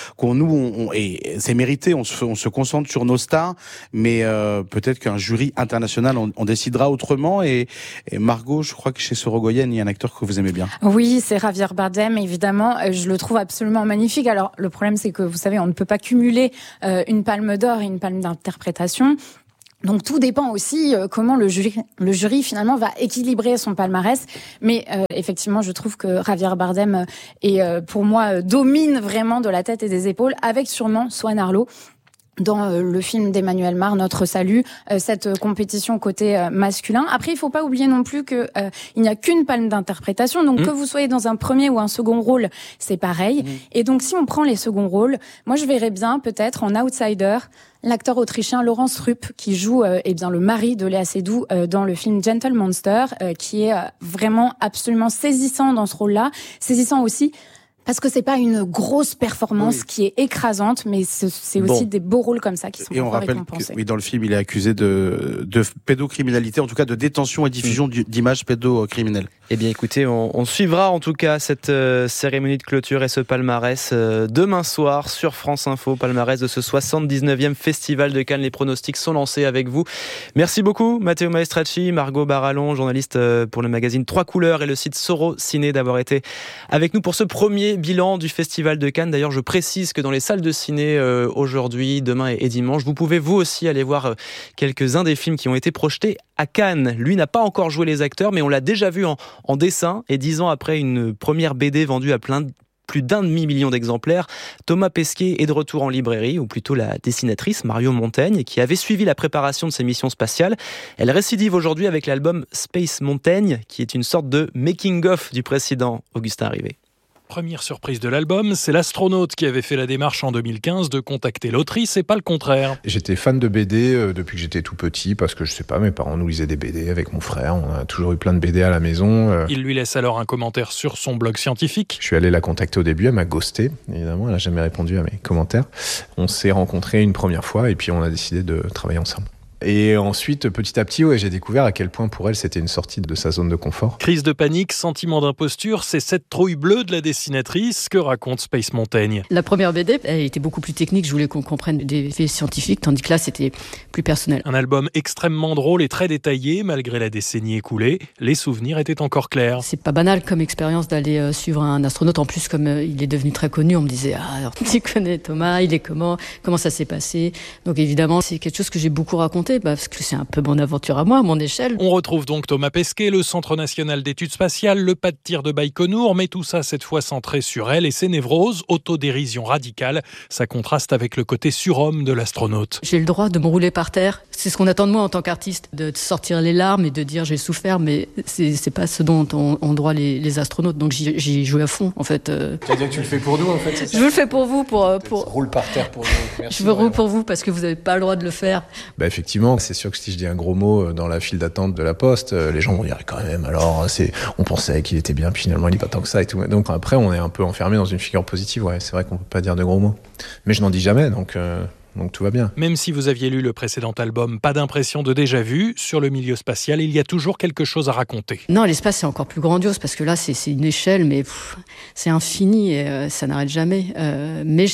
et c'est mérité. On se concentre sur nos stars, mais peut-être qu'un jury international on décidera autrement. Et Margot, je crois que chez Sorogoyen, il y a un acteur que vous aimez bien. Oui, c'est Javier Bardem, évidemment. Je le trouve absolument magnifique. Alors, le problème, c'est que, vous savez, on ne peut pas cumuler une palme d'or et une palme d'interprétation. Donc tout dépend aussi comment le jury finalement va équilibrer son palmarès. Mais effectivement, je trouve que Javier Bardem pour moi domine vraiment de la tête et des épaules, avec sûrement Swan Arlo dans le film d'Emmanuel Mar, Notre Salut, cette compétition côté masculin. Après, il faut pas oublier non plus que il n'y a qu'une palme d'interprétation, donc que vous soyez dans un premier ou un second rôle, c'est pareil. Et donc si on prend les seconds rôles, moi je verrais bien peut-être en outsider l'acteur autrichien Laurence Rupp qui joue le mari de Léa Seydoux dans le film Gentle Monster, qui est vraiment absolument saisissant dans ce rôle-là, saisissant aussi parce que c'est pas une grosse performance qui est écrasante, mais c'est aussi des beaux rôles comme ça qui sont récompensés. Et on rappelle que dans le film, il est accusé de pédocriminalité, en tout cas de détention et diffusion d'images pédocriminelles. Eh bien écoutez, on suivra en tout cas cette cérémonie de clôture et ce palmarès demain soir sur France Info, palmarès de ce 79e Festival de Cannes. Les pronostics sont lancés avec vous. Merci beaucoup Matteo Maestracci, Margot Barallon, journaliste pour le magazine 3 Couleurs et le site Soro Ciné, d'avoir été avec nous pour ce premier bilan du Festival de Cannes. D'ailleurs, je précise que dans les salles de ciné aujourd'hui, demain et dimanche, vous pouvez vous aussi aller voir quelques-uns des films qui ont été projetés à Cannes. Lui n'a pas encore joué les acteurs, mais on l'a déjà vu en dessin, et 10 ans après une première BD vendue à plus d'1,5 million d'exemplaires, Thomas Pesquet est de retour en librairie, ou plutôt la dessinatrice Mario Montaigne, qui avait suivi la préparation de ses missions spatiales. Elle récidive aujourd'hui avec l'album Space Montaigne, qui est une sorte de making-of du précédent Augustin Rivet. Première surprise de l'album, c'est l'astronaute qui avait fait la démarche en 2015 de contacter l'autrice et pas le contraire. J'étais fan de BD depuis que j'étais tout petit, parce que je sais pas, mes parents nous lisaient des BD avec mon frère, on a toujours eu plein de BD à la maison. Il lui laisse alors un commentaire sur son blog scientifique. Je suis allé la contacter au début, elle m'a ghosté, évidemment, elle a jamais répondu à mes commentaires. On s'est rencontrés une première fois et puis on a décidé de travailler ensemble. Et ensuite, petit à petit, j'ai découvert à quel point pour elle, c'était une sortie de sa zone de confort. Crise de panique, sentiment d'imposture, c'est cette trouille bleue de la dessinatrice que raconte Space Montaigne. La première BD, elle était beaucoup plus technique, je voulais qu'on comprenne des faits scientifiques, tandis que là, c'était plus personnel. Un album extrêmement drôle et très détaillé, malgré la décennie écoulée, les souvenirs étaient encore clairs. C'est pas banal comme expérience d'aller suivre un astronaute, en plus, comme il est devenu très connu, on me disait, alors tu connais Thomas, il est comment ça s'est passé? Donc évidemment, c'est quelque chose que j'ai beaucoup raconté, parce que c'est un peu mon aventure à moi, à mon échelle. On retrouve donc Thomas Pesquet, le Centre national d'études spatiales, le pas de tir de Baïkonour, mais tout ça cette fois centré sur elle et ses névroses, autodérision radicale. Ça contraste avec le côté surhomme de l'astronaute. J'ai le droit de me rouler par terre. C'est ce qu'on attend de moi en tant qu'artiste, de sortir les larmes et de dire j'ai souffert, mais c'est pas ce dont ont droit les astronautes. Donc j'y joue à fond, en fait. Tu vas dire que tu le fais pour nous, en fait, c'est ça? Je le fais pour vous, pour... Roule par terre pour nous. Merci, je veux rouler pour vous parce que vous n'avez pas le droit de le faire. Effectivement, c'est sûr que si je dis un gros mot dans la file d'attente de la poste, les gens vont dire quand même, alors on pensait qu'il était bien, puis finalement il n'est pas tant que ça et tout. Donc après on est un peu enfermé dans une figure positive, c'est vrai qu'on peut pas dire de gros mots. Mais je n'en dis jamais, donc tout va bien. Même si vous aviez lu le précédent album, pas d'impression de déjà-vu, sur le milieu spatial, il y a toujours quelque chose à raconter. Non, l'espace c'est encore plus grandiose, parce que là c'est une échelle, mais c'est infini et ça n'arrête jamais. Mais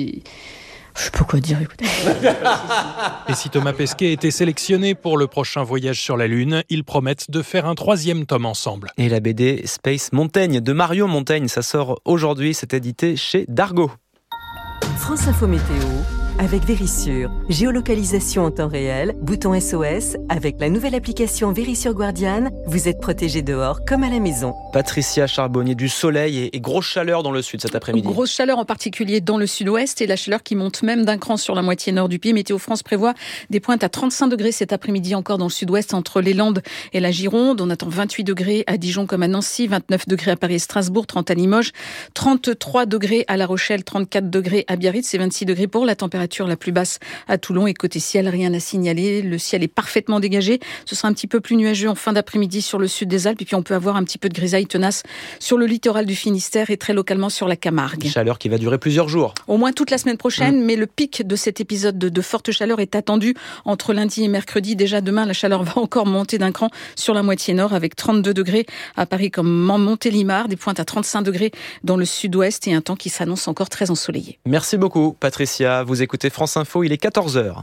je sais pas quoi dire, écoutez. Et si Thomas Pesquet était sélectionné pour le prochain voyage sur la Lune, ils promettent de faire un 3e tome ensemble. Et la BD Space Montaigne de Mario Montaigne, ça sort aujourd'hui, c'est édité chez Dargaud. France Info Météo avec Vérissure. Géolocalisation en temps réel, bouton SOS, avec la nouvelle application Vérissure Guardian, vous êtes protégé dehors comme à la maison. Patricia Charbonnier, du soleil et grosse chaleur dans le sud cet après-midi. Grosse chaleur en particulier dans le sud-ouest et la chaleur qui monte même d'un cran sur la moitié nord du pays. Météo France prévoit des pointes à 35 degrés cet après-midi encore dans le sud-ouest entre les Landes et la Gironde. On attend 28 degrés à Dijon comme à Nancy, 29 degrés à Paris et Strasbourg, 30 à Limoges, 33 degrés à La Rochelle, 34 degrés à Biarritz et 26 degrés pour la température la plus basse à Toulon. Et côté ciel, rien à signaler. Le ciel est parfaitement dégagé. Ce sera un petit peu plus nuageux en fin d'après-midi sur le sud des Alpes. Et puis on peut avoir un petit peu de grisaille tenace sur le littoral du Finistère et très localement sur la Camargue. Une chaleur qui va durer plusieurs jours. Au moins toute la semaine prochaine, mais le pic de cet épisode de forte chaleur est attendu entre lundi et mercredi. Déjà demain, la chaleur va encore monter d'un cran sur la moitié nord avec 32 degrés à Paris comme en Montélimar, des pointes à 35 degrés dans le sud-ouest et un temps qui s'annonce encore très ensoleillé. Merci beaucoup Patricia. Vous écoutez France Info, il est 14h.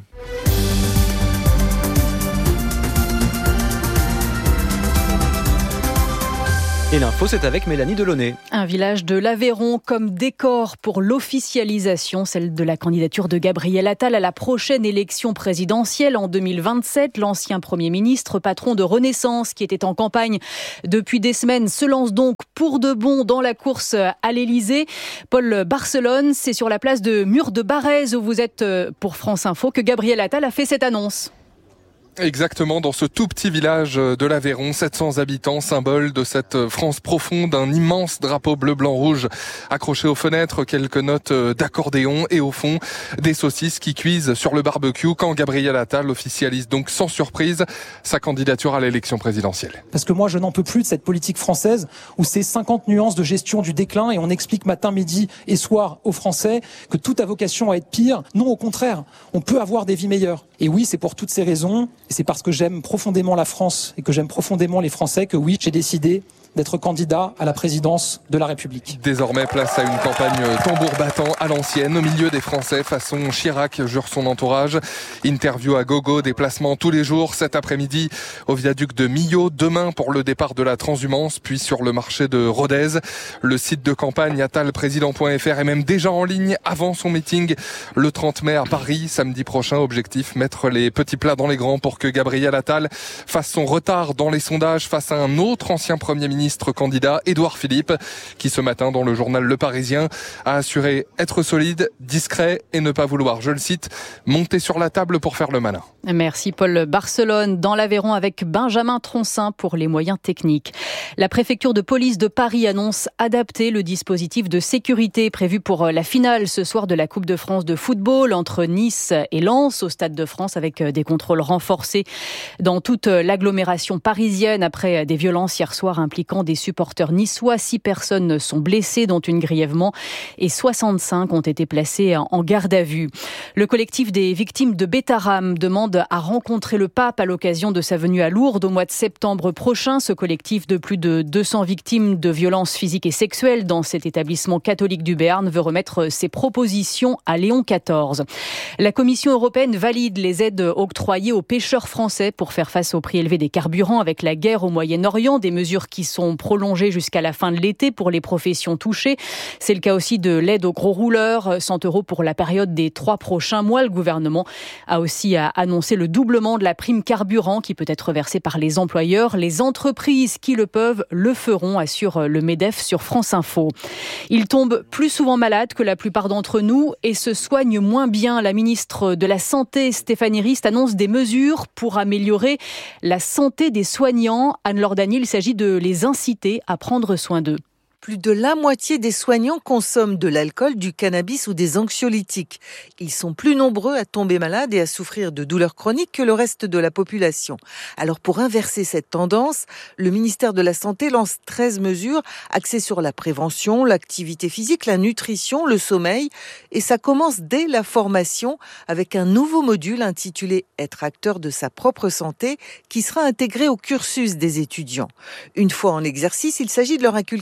Et l'info, c'est avec Mélanie Delaunay. Un village de l'Aveyron comme décor pour l'officialisation, celle de la candidature de Gabriel Attal à la prochaine élection présidentielle en 2027. L'ancien Premier ministre, patron de Renaissance, qui était en campagne depuis des semaines, se lance donc pour de bon dans la course à l'Élysée. Paul Barcelone, c'est sur la place de Mur de Barrez où vous êtes pour France Info que Gabriel Attal a fait cette annonce. Exactement, dans ce tout petit village de l'Aveyron, 700 habitants, symbole de cette France profonde, un immense drapeau bleu-blanc-rouge accroché aux fenêtres, quelques notes d'accordéon et au fond, des saucisses qui cuisent sur le barbecue quand Gabriel Attal officialise donc sans surprise sa candidature à l'élection présidentielle. Parce que moi, je n'en peux plus de cette politique française où c'est 50 nuances de gestion du déclin et on explique matin, midi et soir aux Français que tout a vocation à être pire. Non, au contraire, on peut avoir des vies meilleures. Et oui, c'est pour toutes ces raisons, et c'est parce que j'aime profondément la France et que j'aime profondément les Français que oui, j'ai décidé d'être candidat à la présidence de la République. Désormais, place à une campagne tambour battant à l'ancienne, au milieu des Français, façon Chirac, jure son entourage. Interview à gogo, déplacement tous les jours, cet après-midi au viaduc de Millau, demain pour le départ de la transhumance, puis sur le marché de Rodez. Le site de campagne attalprésident.fr est même déjà en ligne avant son meeting le 30 mai à Paris. Samedi prochain, objectif, mettre les petits plats dans les grands pour que Gabriel Attal fasse son retard dans les sondages face à un autre ancien Premier ministre candidat, Édouard Philippe, qui ce matin dans le journal Le Parisien a assuré être solide, discret et ne pas vouloir, je le cite, monter sur la table pour faire le malin. Merci Paul Barcelone. Dans l'Aveyron avec Benjamin Troncin pour les moyens techniques. La préfecture de police de Paris annonce adapter le dispositif de sécurité prévu pour la finale ce soir de la Coupe de France de football entre Nice et Lens au Stade de France avec des contrôles renforcés dans toute l'agglomération parisienne après des violences hier soir impliquant des supporters niçois. 6 personnes sont blessées, dont une grièvement, et 65 ont été placées en garde à vue. Le collectif des victimes de Betaram demande à rencontrer le pape à l'occasion de sa venue à Lourdes au mois de septembre prochain. Ce collectif de plus de 200 victimes de violences physiques et sexuelles dans cet établissement catholique du Béarn veut remettre ses propositions à Léon XIV. La Commission européenne valide les aides octroyées aux pêcheurs français pour faire face au prix élevé des carburants avec la guerre au Moyen-Orient, des mesures qui sont prolongées jusqu'à la fin de l'été pour les professions touchées. C'est le cas aussi de l'aide aux gros rouleurs, 100 € pour la période des 3 prochains mois. Le gouvernement a aussi annoncé le doublement de la prime carburant qui peut être versée par les employeurs. Les entreprises qui le peuvent le feront, assure le MEDEF sur France Info. Ils tombent plus souvent malades que la plupart d'entre nous et se soignent moins bien. La ministre de la Santé, Stéphanie Rist, annonce des mesures pour améliorer la santé des soignants. Anne-Laure Daniel, il s'agit de les inciter à prendre soin d'eux. Plus de la moitié des soignants consomment de l'alcool, du cannabis ou des anxiolytiques. Ils sont plus nombreux à tomber malades et à souffrir de douleurs chroniques que le reste de la population. Alors pour inverser cette tendance, le ministère de la Santé lance 13 mesures axées sur la prévention, l'activité physique, la nutrition, le sommeil. Et ça commence dès la formation avec un nouveau module intitulé « Être acteur de sa propre santé » qui sera intégré au cursus des étudiants. Une fois en exercice, il s'agit de leur inculquer les bons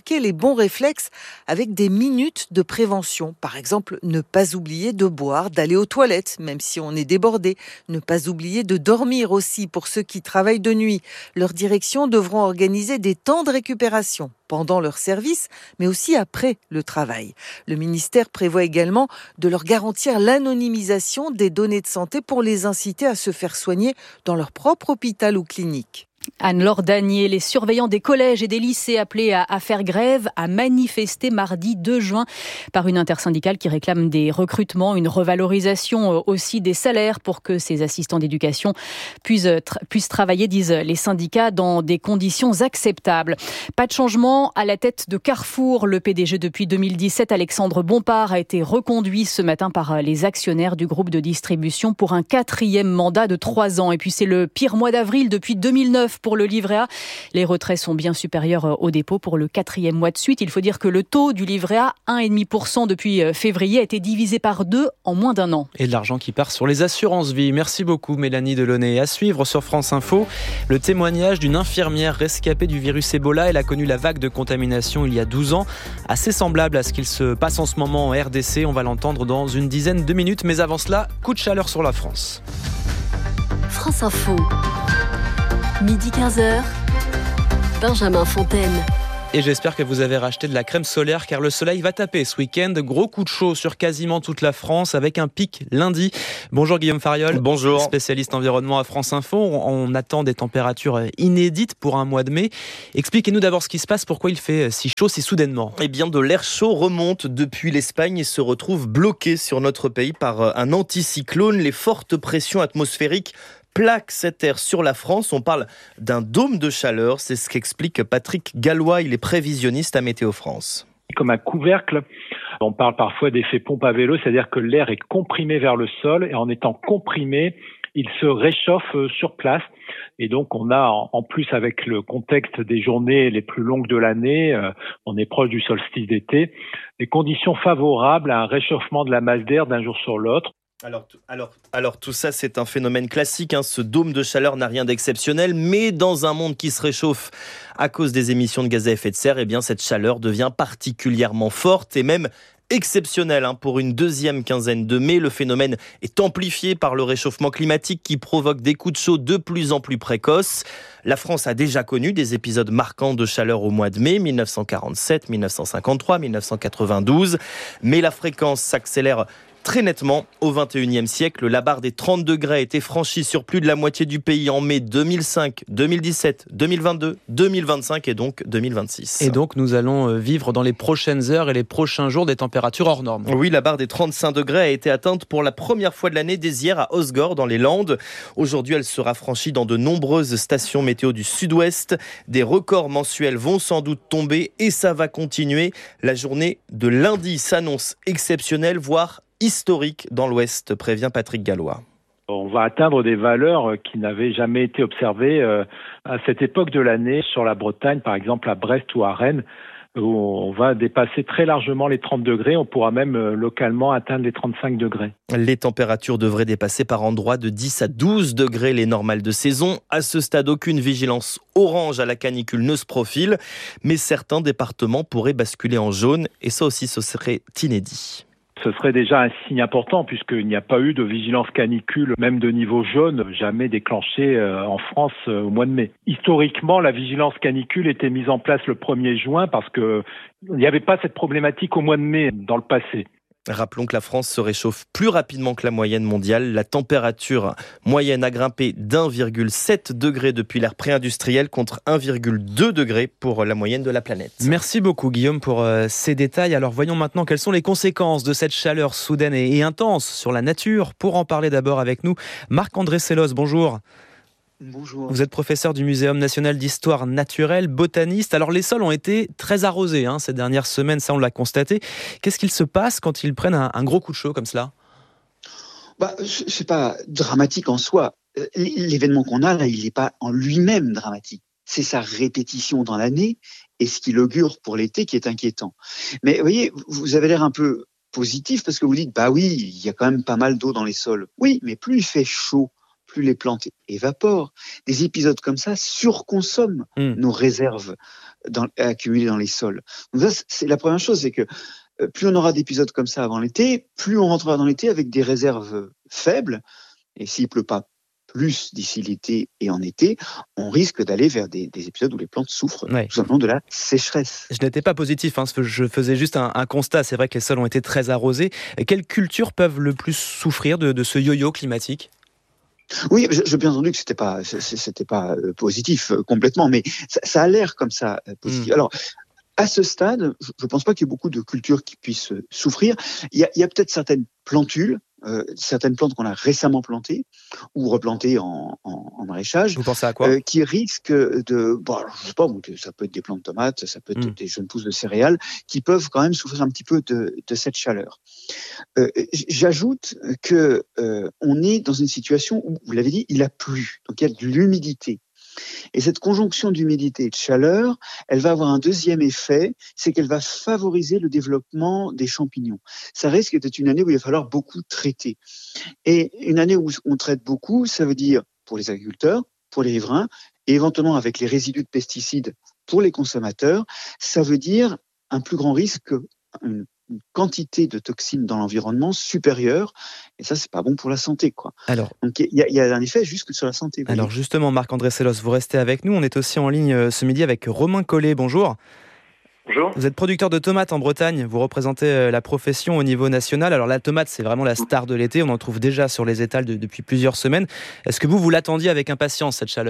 bons réflexes avec des minutes de prévention. Par exemple, ne pas oublier de boire, d'aller aux toilettes, même si on est débordé. Ne pas oublier de dormir aussi pour ceux qui travaillent de nuit. Leurs directions devront organiser des temps de récupération pendant leur service, mais aussi après le travail. Le ministère prévoit également de leur garantir l'anonymisation des données de santé pour les inciter à se faire soigner dans leur propre hôpital ou clinique. Anne-Laure Danier, les surveillants des collèges et des lycées appelés à faire grève, à manifester mardi 2 juin par une intersyndicale qui réclame des recrutements, une revalorisation aussi des salaires pour que ces assistants d'éducation puissent travailler, disent les syndicats, dans des conditions acceptables. Pas de changement à la tête de Carrefour. Le PDG depuis 2017, Alexandre Bompard, a été reconduit ce matin par les actionnaires du groupe de distribution pour un 4e mandat de 3 ans. Et puis c'est le pire mois d'avril depuis 2009 pour le livret A. Les retraits sont bien supérieurs au dépôt pour le 4e mois de suite. Il faut dire que le taux du livret A, 1,5% depuis février, a été divisé par 2 en moins d'1 an. Et de l'argent qui part sur les assurances-vie. Merci beaucoup Mélanie Delaunay. À suivre sur France Info, le témoignage d'une infirmière rescapée du virus Ebola. Elle a connu la vague de contamination il y a 12 ans, assez semblable à ce qu'il se passe en ce moment en RDC. On va l'entendre dans une dizaine de minutes. Mais avant cela, coup de chaleur sur la France. France Info. Midi 15h, Benjamin Fontaine. Et j'espère que vous avez racheté de la crème solaire car le soleil va taper ce week-end. Gros coup de chaud sur quasiment toute la France avec un pic lundi. Bonjour Guillaume Fariol. Bonjour. Spécialiste environnement à France Info. On attend des températures inédites pour un mois de mai. Expliquez-nous d'abord ce qui se passe, pourquoi il fait si chaud si soudainement. Eh bien, de l'air chaud remonte depuis l'Espagne et se retrouve bloqué sur notre pays par un anticyclone. Les fortes pressions atmosphériques plaque cet air sur la France. On parle d'un dôme de chaleur. C'est ce qu'explique Patrick Gallois. Il est prévisionniste à Météo France. Comme un couvercle, on parle parfois d'effet pompe à vélo, c'est-à-dire que l'air est comprimé vers le sol et en étant comprimé, il se réchauffe sur place. Et donc on a, en plus avec le contexte des journées les plus longues de l'année, on est proche du solstice d'été, des conditions favorables à un réchauffement de la masse d'air d'un jour sur l'autre. Alors tout ça, c'est un phénomène classique. Ce dôme de chaleur n'a rien d'exceptionnel, mais dans un monde qui se réchauffe à cause des émissions de gaz à effet de serre, eh bien cette chaleur devient particulièrement forte et même exceptionnelle. Pour une deuxième quinzaine de mai, le phénomène est amplifié par le réchauffement climatique qui provoque des coups de chaud de plus en plus précoces. La France a déjà connu des épisodes marquants de chaleur au mois de mai, 1947, 1953, 1992, mais la fréquence s'accélère très nettement. Au XXIe siècle, la barre des 30 degrés a été franchie sur plus de la moitié du pays en mai 2005, 2017, 2022, 2025 et donc 2026. Et donc nous allons vivre dans les prochaines heures et les prochains jours des températures hors normes. Oui, la barre des 35 degrés a été atteinte pour la première fois de l'année dès hier à Osgore dans les Landes. Aujourd'hui, elle sera franchie dans de nombreuses stations météo du sud-ouest. Des records mensuels vont sans doute tomber et ça va continuer. La journée de lundi s'annonce exceptionnelle, voire historique dans l'Ouest, prévient Patrick Gallois. On va atteindre des valeurs qui n'avaient jamais été observées à cette époque de l'année sur la Bretagne, par exemple à Brest ou à Rennes, où on va dépasser très largement les 30 degrés. On pourra même localement atteindre les 35 degrés. Les températures devraient dépasser par endroits de 10 à 12 degrés les normales de saison. À ce stade, aucune vigilance orange à la canicule ne se profile, mais certains départements pourraient basculer en jaune et ça aussi, ce serait inédit. Ce serait déjà un signe important puisqu'il n'y a pas eu de vigilance canicule, même de niveau jaune, jamais déclenchée en France au mois de mai. Historiquement, la vigilance canicule était mise en place le 1er juin parce qu'il n'y avait pas cette problématique au mois de mai dans le passé. Rappelons que la France se réchauffe plus rapidement que la moyenne mondiale. La température moyenne a grimpé d'1,7 degré depuis l'ère pré-industrielle contre 1,2 degré pour la moyenne de la planète. Merci beaucoup Guillaume pour ces détails. Alors voyons maintenant quelles sont les conséquences de cette chaleur soudaine et intense sur la nature. Pour en parler d'abord avec nous, Marc-André Sellos, bonjour. Bonjour. Vous êtes professeur du Muséum national d'histoire naturelle, botaniste. Alors les sols ont été très arrosés ces dernières semaines, ça on l'a constaté. Qu'est-ce qu'il se passe quand ils prennent un gros coup de chaud comme cela ? C'est pas dramatique en soi. L'événement qu'on a là, il n'est pas en lui-même dramatique. C'est sa répétition dans l'année et ce qu'il augure pour l'été qui est inquiétant. Mais vous voyez, vous avez l'air un peu positif parce que vous dites, oui, il y a quand même pas mal d'eau dans les sols. Oui, mais plus il fait chaud, plus les plantes évaporent. Des épisodes comme ça surconsomment nos réserves accumulées dans les sols. Donc ça, c'est la première chose, c'est que plus on aura d'épisodes comme ça avant l'été, plus on rentrera dans l'été avec des réserves faibles. Et s'il pleut pas plus d'ici l'été et en été, on risque d'aller vers des épisodes où les plantes souffrent tout simplement de la sécheresse. Je n'étais pas positif, je faisais juste un constat. C'est vrai que les sols ont été très arrosés. Quelles cultures peuvent le plus souffrir de ce yo-yo climatique ? Oui, j'ai bien entendu que c'était pas positif complètement, mais ça a l'air comme ça positif. Alors, à ce stade, je ne pense pas qu'il y ait beaucoup de cultures qui puissent souffrir. Il y a peut-être certaines plantules, certaines plantes qu'on a récemment plantées ou replantées en maraîchage. Vous pensez à quoi ? Qui risquent je sais pas, ça peut être des plantes de tomates, ça peut être des jeunes pousses de céréales, qui peuvent quand même souffrir un petit peu de cette chaleur. J'ajoute que on est dans une situation où, vous l'avez dit, il a plu, donc il y a de l'humidité. Et cette conjonction d'humidité et de chaleur, elle va avoir un deuxième effet, c'est qu'elle va favoriser le développement des champignons. Ça risque d'être une année où il va falloir beaucoup traiter. Et une année où on traite beaucoup, ça veut dire pour les agriculteurs, pour les riverains, et éventuellement avec les résidus de pesticides pour les consommateurs, ça veut dire un plus grand risque, une quantité de toxines dans l'environnement supérieure, et ça c'est pas bon pour la santé, quoi. Alors, donc il y a un effet jusque sur la santé. Alors justement, Marc-André Sellos, vous restez avec nous. On est aussi en ligne ce midi avec Romain Collet. Bonjour. Bonjour. Vous êtes producteur de tomates en Bretagne. Vous représentez la profession au niveau national. Alors la tomate, c'est vraiment la star de l'été. On en trouve déjà sur les étals depuis plusieurs semaines. Est-ce que vous l'attendiez avec impatience, cette chaleur ?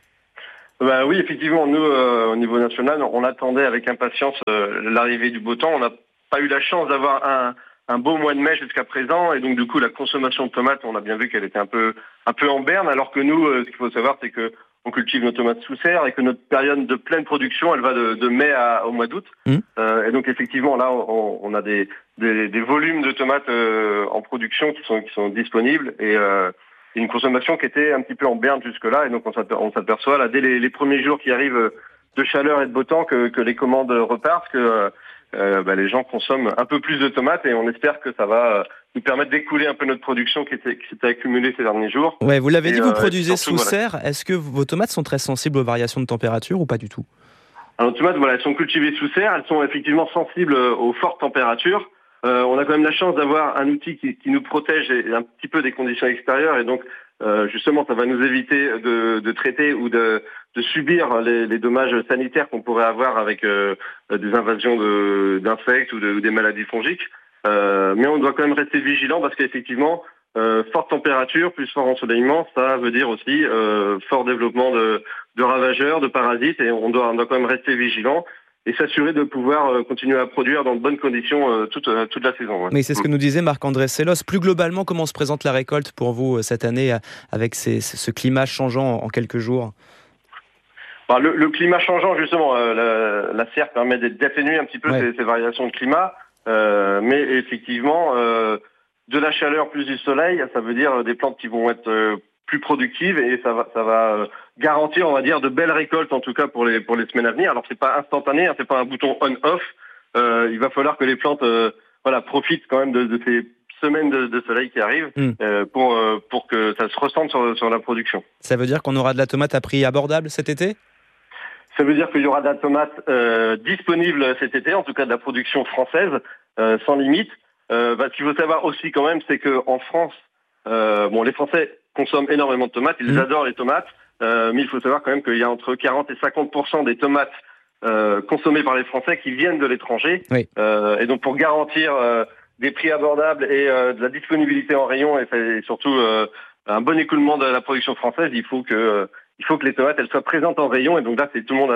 Oui, effectivement, nous, au niveau national, on attendait avec impatience l'arrivée du beau temps. On n'a pas eu la chance d'avoir un beau mois de mai jusqu'à présent, et donc du coup la consommation de tomates, on a bien vu qu'elle était un peu en berne, alors que nous, ce qu'il faut savoir, c'est que on cultive nos tomates sous serre et que notre période de pleine production, elle va de mai au mois d'août. Et donc effectivement là, on a des volumes de tomates en production qui sont disponibles, et une consommation qui était un petit peu en berne jusque-là, et donc on s'aperçoit là dès les premiers jours qui arrivent de chaleur et de beau temps que les commandes repartent, que les gens consomment un peu plus de tomates, et on espère que ça va nous permettre d'écouler un peu notre production qui s'était accumulée ces derniers jours. Ouais, vous l'avez dit, vous produisez sous serre. Est-ce que vos tomates sont très sensibles aux variations de température ou pas du tout ? Alors, nos tomates, elles sont cultivées sous serre. Elles sont effectivement sensibles aux fortes températures. On a quand même la chance d'avoir un outil qui nous protège un petit peu des conditions extérieures, et donc justement, ça va nous éviter de traiter ou de subir les dommages sanitaires qu'on pourrait avoir avec des invasions d'insectes ou des maladies fongiques. Mais on doit quand même rester vigilant, parce qu'effectivement, forte température plus fort ensoleillement, ça veut dire aussi fort développement de ravageurs, de parasites, et on doit quand même rester vigilant et s'assurer de pouvoir continuer à produire dans de bonnes conditions toute la saison. Ouais. Mais c'est ce que nous disait Marc-André Sellos. Plus globalement, comment se présente la récolte pour vous cette année, avec ce climat changeant en quelques jours ? Le climat changeant, justement, la serre permet d'atténuer un petit peu ces variations de climat, mais effectivement, de la chaleur plus du soleil, ça veut dire des plantes qui vont être plus productives, et ça va garantir, on va dire, de belles récoltes, en tout cas pour les semaines à venir. Alors c'est pas instantané, c'est pas un bouton on/off. Il va falloir que les plantes profitent quand même de ces semaines de soleil qui arrivent pour que ça se ressente sur la production. Ça veut dire qu'on aura de la tomate à prix abordable cet été ? Ça veut dire qu'il y aura de la tomate disponible cet été, en tout cas de la production française, sans limite. Ce qu'il faut savoir aussi quand même, c'est que en France, les Français consomment énormément de tomates, ils adorent les tomates, mais il faut savoir quand même qu'il y a entre 40 et 50% des tomates consommées par les Français qui viennent de l'étranger. Oui. Et donc pour garantir des prix abordables et de la disponibilité en rayon, et surtout un bon écoulement de la production française, il faut que les tomates elles soient présentes en rayon, et donc là c'est tout le monde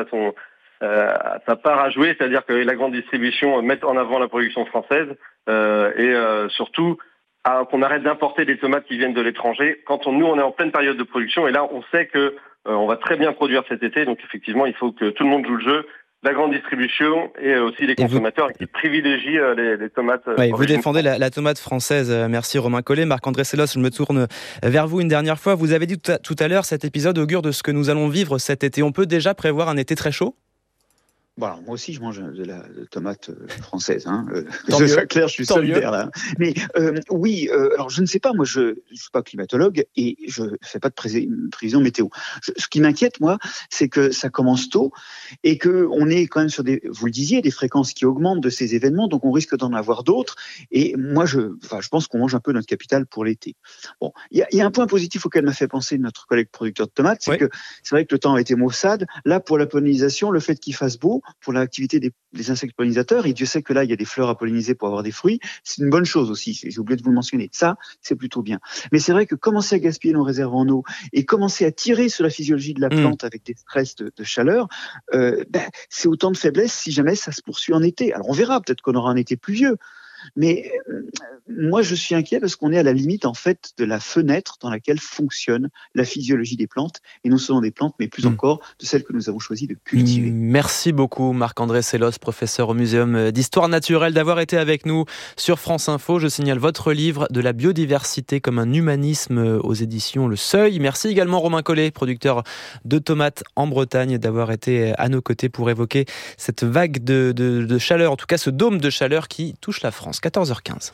a sa part à jouer, c'est-à-dire que la grande distribution mette en avant la production française, et surtout qu'on arrête d'importer des tomates qui viennent de l'étranger quand nous on est en pleine période de production, et là on sait que on va très bien produire cet été, donc effectivement il faut que tout le monde joue le jeu, la grande distribution et aussi les consommateurs qui privilégient les tomates. Oui, vous défendez la tomate française. Merci Romain Collet. Marc-André Sellos, je me tourne vers vous une dernière fois. Vous avez dit tout à l'heure, cet épisode augure de ce que nous allons vivre cet été. On peut déjà prévoir un été très chaud ? Bon, alors, moi aussi, je mange de la tomate française. Que ce soit clair, je suis solidaire là. Mais oui, alors je ne sais pas, moi je suis pas climatologue et je fais pas de prévision météo. Ce qui m'inquiète, moi, c'est que ça commence tôt et que on est quand même sur vous le disiez, des fréquences qui augmentent de ces événements, donc on risque d'en avoir d'autres. Et moi, je pense qu'on mange un peu notre capital pour l'été. Bon, il y a un point positif auquel m'a fait penser notre collègue producteur de tomates, c'est que c'est vrai que le temps a été maussade. Là, pour la pollinisation, le fait qu'il fasse beau, pour l'activité des insectes pollinisateurs, et Dieu sait que là, il y a des fleurs à polliniser pour avoir des fruits, c'est une bonne chose aussi, j'ai oublié de vous le mentionner. Ça, c'est plutôt bien. Mais c'est vrai que commencer à gaspiller nos réserves en eau et commencer à tirer sur la physiologie de la plante avec des stress de chaleur, c'est autant de faiblesse si jamais ça se poursuit en été. Alors on verra, peut-être qu'on aura un été pluvieux. Mais moi, je suis inquiet parce qu'on est à la limite, en fait, de la fenêtre dans laquelle fonctionne la physiologie des plantes, et non seulement des plantes, mais plus encore de celles que nous avons choisi de cultiver. Merci beaucoup, Marc-André Sellos, professeur au Muséum d'Histoire Naturelle, d'avoir été avec nous sur France Info. Je signale votre livre de la biodiversité comme un humanisme aux éditions Le Seuil. Merci également Romain Collet, producteur de tomates en Bretagne, d'avoir été à nos côtés pour évoquer cette vague de chaleur, en tout cas ce dôme de chaleur qui touche la France. 14h15.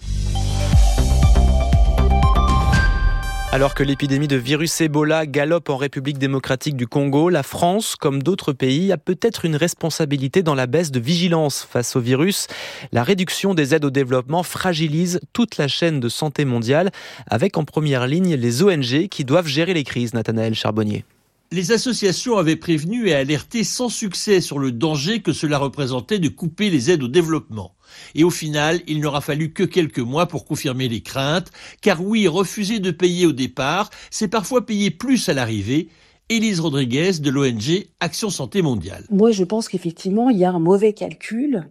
Alors que l'épidémie de virus Ebola galope en République démocratique du Congo, la France, comme d'autres pays, a peut-être une responsabilité dans la baisse de vigilance face au virus. La réduction des aides au développement fragilise toute la chaîne de santé mondiale, avec en première ligne les ONG qui doivent gérer les crises. Nathanaël Charbonnier. Les associations avaient prévenu et alerté sans succès sur le danger que cela représentait de couper les aides au développement. Et au final, il n'aura fallu que quelques mois pour confirmer les craintes, car oui, refuser de payer au départ, c'est parfois payer plus à l'arrivée. Élise Rodriguez de l'ONG Action Santé Mondiale. Moi, je pense qu'effectivement, il y a un mauvais calcul